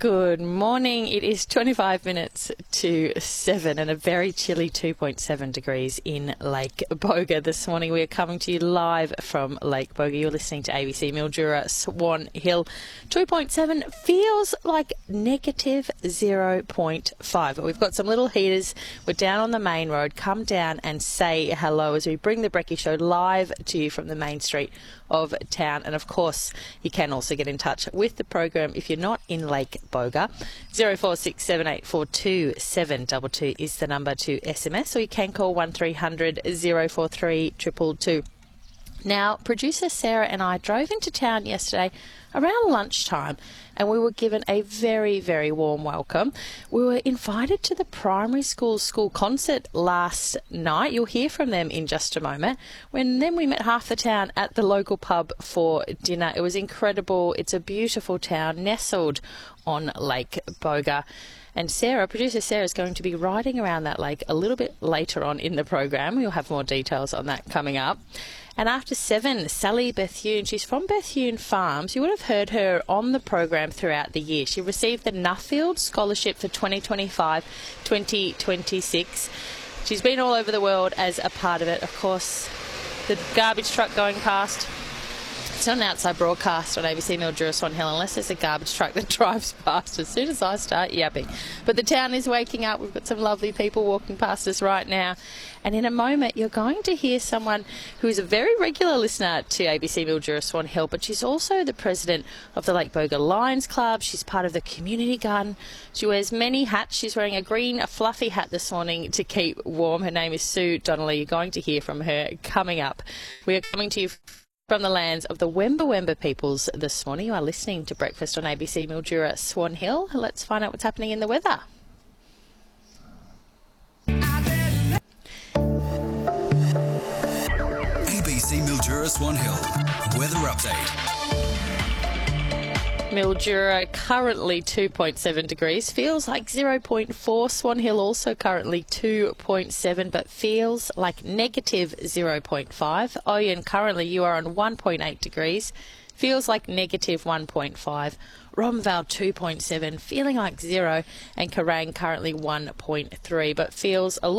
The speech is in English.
Good morning. It is 25 minutes to 7 and a very chilly 2.7 degrees in Lake Boga this morning. We are coming to you live from Lake Boga. You're listening to ABC Mildura Swan Hill. 2.7 feels like negative 0.5. But we've got some little heaters. We're down on the main road. Come down and say hello as we bring the Brekkie Show live to you from the main street of town. And of course, you can also get in touch with the program if you're not in Lake Boga. 0467842722 is the number to SMS, or you can call 1300 043 222. Now, producer Sarah and I drove into town yesterday around lunchtime, and we were given a very, very warm welcome. We were invited to the primary school concert last night. You'll hear from them in just a moment. Then we met half the town at the local pub for dinner. It was incredible. It's a beautiful town nestled on Lake Boga. And Sarah, producer Sarah, is going to be riding around that lake a little bit later on in the program. We'll have more details on that coming up. And after 7, Sally Bethune, she's from Bethune Farms. You would have heard her on the program throughout the year. She received the Nuffield Scholarship for 2025-2026. She's been all over the world as a part of it. Of course, the garbage truck going past. It's not an outside broadcast on ABC Mildura Swan Hill unless there's a garbage truck that drives past as soon as I start yapping. But the town is waking up. We've got some lovely people walking past us right now. And in a moment, you're going to hear someone who is a very regular listener to ABC Mildura Swan Hill, but she's also the president of the Lake Boga Lions Club. She's part of the community garden. She wears many hats. She's wearing a fluffy hat this morning to keep warm. Her name is Sue Donnelly. You're going to hear from her coming up. We are coming to you from the lands of the Wemba peoples this morning. You are listening to Breakfast on ABC Mildura Swan Hill. Let's find out what's happening in the weather. ABC Mildura Swan Hill weather update. Mildura currently 2.7 degrees, feels like 0.4. Swan Hill also currently 2.7, but feels like negative 0.5. Oyen, currently you are on 1.8 degrees, feels like negative 1.5. Romval 2.7, feeling like 0, and Kerrang currently 1.3, but feels a lot